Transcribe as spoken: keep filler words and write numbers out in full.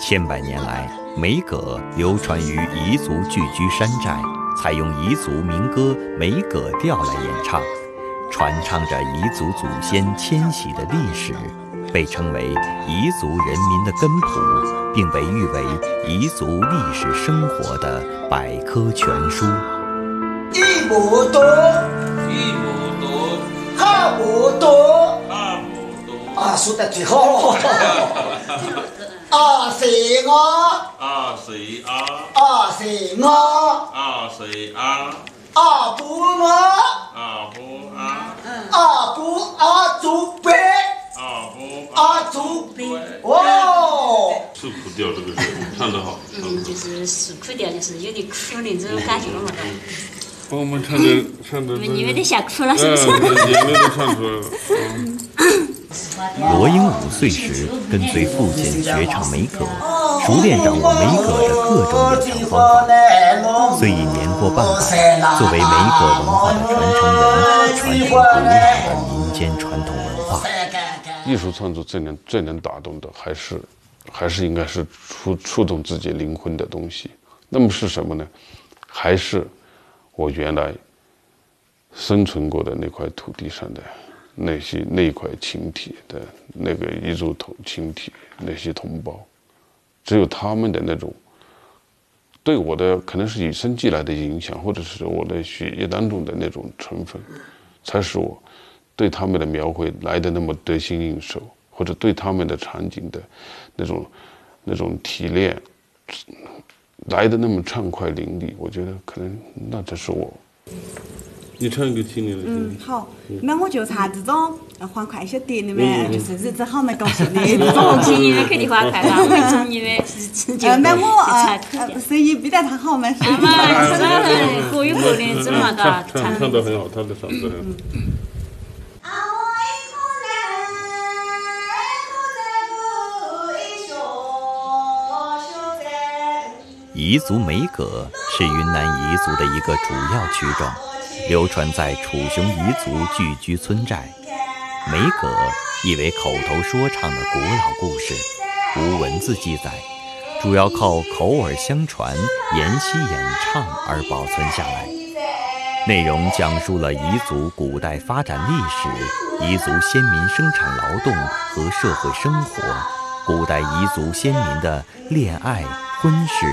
千百年来，梅葛流传于彝族聚居山寨，采用彝族民歌梅葛调来演唱，传唱着彝族祖先迁徙的历史，被称为彝族人民的根谱，并被誉为彝族历史生活的百科全书。 一亩多， 一亩多， 二亩多， 二亩多， 啊，说得最好。二四我， 二四二， 二四我， 二四二， 二不我， 二不二， 二不二祖辈， 二不二祖辈。 哦， 哦， 诉苦调这个是唱得好， 嗯，就是诉苦调，就是有点苦的这种感觉了嘛。 把我们唱的唱的， 你们有点想哭了，是不是？ 嗯，眼泪都唱出来了。嗯罗英五岁时跟随父亲学唱梅葛，熟练掌握梅葛的各种演唱方法。虽已年过半百，作为梅葛文化的传承人，传承古老的民间传统文化。 艺术创作最能最能打动的，还是还是应该是触触动自己灵魂的东西。那么是什么呢？还是我原来生存过的那块土地上的那些那块青体的那个彝族头青体那些同胞，只有他们的那种对我的可能是与生俱来的影响，或者是我的血液当中的那种成分，才使我对他们的描绘来的那么得心应手，或者对他们的场景的那种那种提炼来的那么畅快淋漓。我觉得可能那才是我。 你唱一个听你的。 嗯，好，那我就唱这种欢快一些点的嘛，就是日子好蛮高兴的这种。 听音乐肯定欢快啦，会中音乐是直接。 呃，那我呃声音比得他好嘛，是嘛？是各有各的，这么嘎。 唱唱得很好，他的嗓子很好。 彝族梅葛是云南彝族的一个主要曲种，流传在楚雄彝族聚居村寨。梅葛意为口头说唱的古老故事，无文字记载，主要靠口耳相传、沿袭演唱而保存下来。内容讲述了彝族古代发展历史、彝族先民生产劳动和社会生活、古代彝族先民的恋爱、婚事、